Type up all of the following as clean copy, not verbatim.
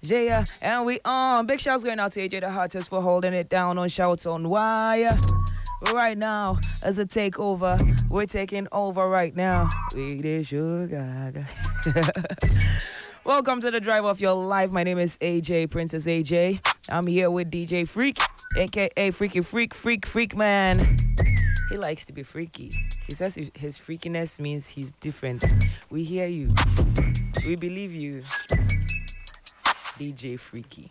Jaya, and we on. Big shouts going out to AJ the Hottest for holding it down on Shouts on Wire. Right now, as a takeover, we're taking over right now. We did sugar. Welcome to the Drive of Your Life. My name is AJ, Princess AJ. I'm here with DJ Freak, aka Freaky Freak Man. He likes to be freaky. He says his freakiness means he's different. We hear you. We believe you. DJ Freaky.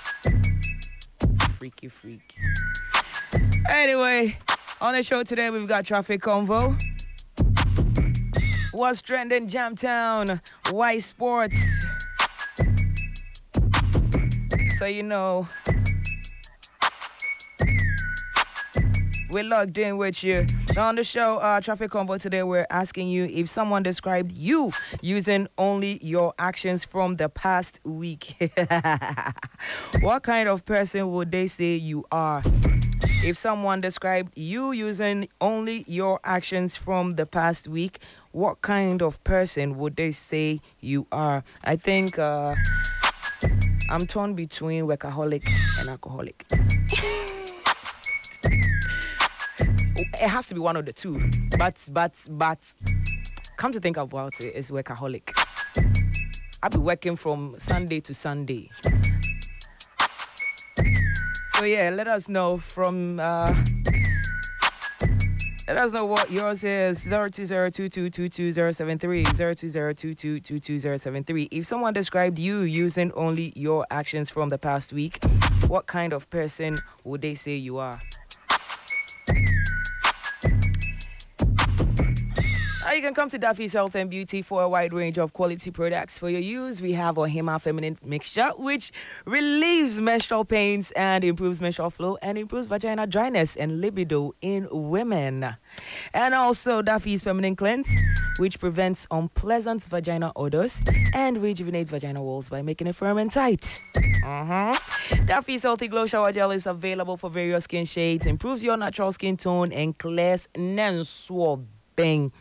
Freaky Freak. Anyway, on the show today, we've got Traffic Convo. What's trending Jamtown? Why sports? So you know, we're logged in with you. Now on the show, Traffic Convo today, we're asking you if someone described you using only your actions from the past week. What kind of person would they say you are? If someone described you using only your actions from the past week, what kind of person would they say you are? I think I'm torn between workaholic and alcoholic. It has to be one of the two. But come to think about it, it's workaholic. I'll be working from Sunday to Sunday. So yeah, let us know what yours is. 02022222073 02022222073. If someone described you using only your actions from the past week, what kind of person would they say you are? Now you can come to Duffy's Health and Beauty for a wide range of quality products for your use. We have Ohima Feminine Mixture, which relieves menstrual pains and improves menstrual flow and improves vagina dryness and libido in women. And also Duffy's Feminine Cleanse, which prevents unpleasant vagina odors and rejuvenates vagina walls by making it firm and tight. Duffy's Healthy Glow Shower Gel is available for various skin shades, improves your natural skin tone, and clears nenswab. Bang.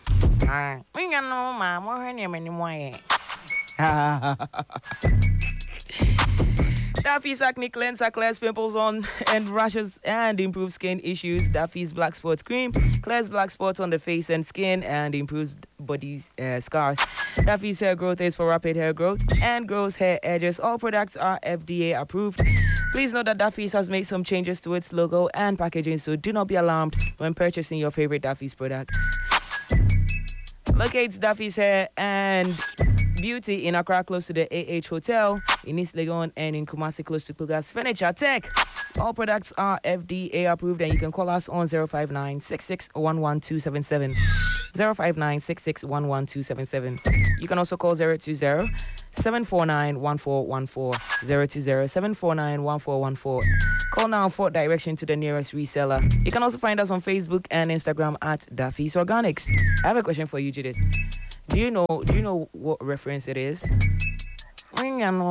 Duffy's Acne Cleanser clears pimples on and rashes and improves skin issues. Duffy's Black Spots Cream clears black spots on the face and skin and improves body's scars. Duffy's Hair Growth is for rapid hair growth and grows hair edges. All products are FDA approved. Please note that Duffy's has made some changes to its logo and packaging, so do not be alarmed when purchasing your favorite Duffy's products. Locates Duffy's Hair and Beauty in Accra, close to the AH Hotel, in East Legon, and in Kumasi, close to Pugas Furniture Tech. All products are FDA approved, and you can call us on 059-6611-277. 059-6611-277. You can also call 020-749-1414. 020-749-1414. Call now for direction to the nearest reseller. You can also find us on Facebook and Instagram at Duffy's Organics. I have a question for you, Judith. Do you know what reference it is? You don't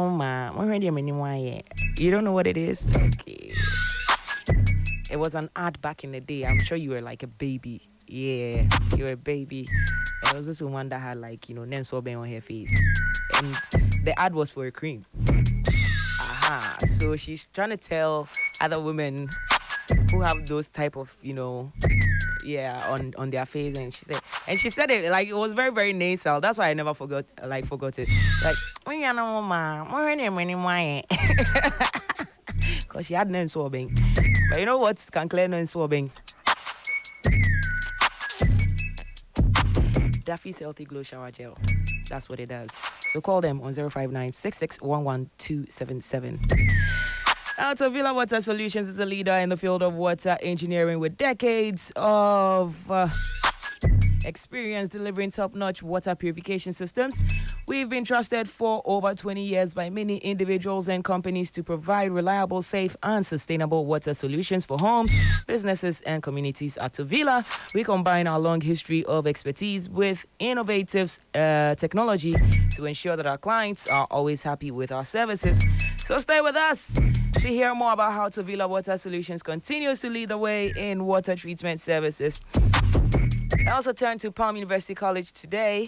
know what it is? Okay. It was an ad back in the day. I'm sure you were like a baby. Yeah, you were a baby. There was this woman that had like, Nensobe on her face. And the ad was for a cream. So she's trying to tell other women who have those type of, on their face, and she said it like it was very, very nasal. That's why I never forgot it. Like, because she had Nensobe. But you know what can clear Nensobe? Duffy's Healthy Glow Shower Gel. That's what it does. So call them on 059-6611-277. Altavilla Water Solutions is a leader in the field of water engineering with decades of experience delivering top-notch water purification systems. We've been trusted for over 20 years by many individuals and companies to provide reliable, safe, and sustainable water solutions for homes, businesses, and communities. At Tavilla, we combine our long history of expertise with innovative technology to ensure that our clients are always happy with our services. So stay with us to hear more about how Tavilla Water Solutions continues to lead the way in water treatment services. I also turned to Palm University College today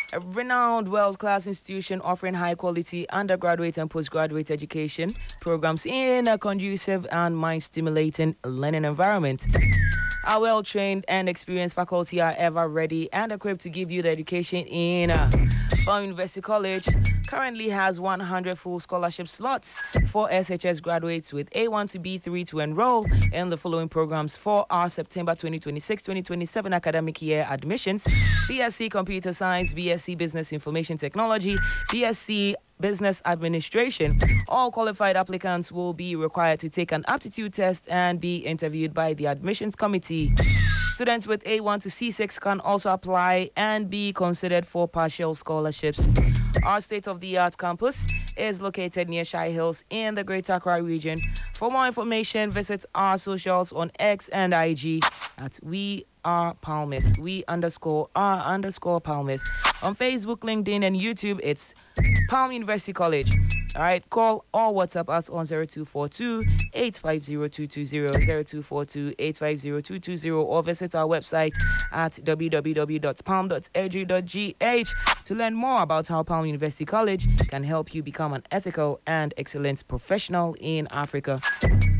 A renowned world-class institution offering high-quality undergraduate and postgraduate education programs in a conducive and mind-stimulating learning environment. Our well-trained and experienced faculty are ever ready and equipped to give you the education in Palm University College. Currently has 100 full scholarship slots for SHS graduates with A1 to B3 to enroll in the following programs for our September 2026-2027 academic year admissions: BSc Computer Science, BSc Business Information Technology, BSc Business Administration. All qualified applicants will be required to take an aptitude test and be interviewed by the admissions committee. Students with A1 to C6 can also apply and be considered for partial scholarships. Our state-of-the-art campus is located near Shai Hills in the Greater Accra region. For more information, visit our socials on X and IG at We Are Palmis, We_are_Palmis. On Facebook, LinkedIn, and YouTube, it's Palm University College. All right, call or WhatsApp us on 0242-850-220, 0242-850-220, or visit our website at www.palm.edu.gh to learn more about how Palm University College can help you become an ethical and excellent professional in Africa.